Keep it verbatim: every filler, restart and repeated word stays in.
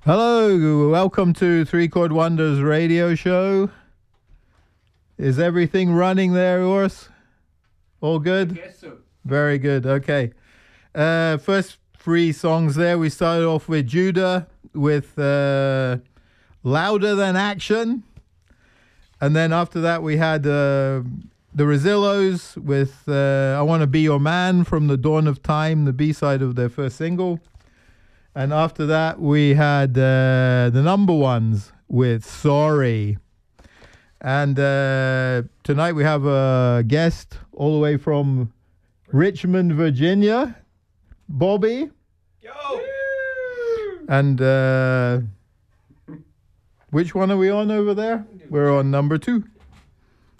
Hello, welcome to Three Chord Wonders radio show. Is everything running there, Urs? All good? Yes, sir. Very good, okay. Uh, first three songs there, we started off with Judah with uh, Louder Than Action. And then after that we had uh, the Rezillos with uh, I Want to Be Your Man from The Dawn of Time, the B-side of their first single. And after that, we had uh, the Number Ones with Sorry. And uh, tonight we have a guest all the way from Richmond, Virginia, Bobby. Yo! And uh, which one are we on over there? We're on number two.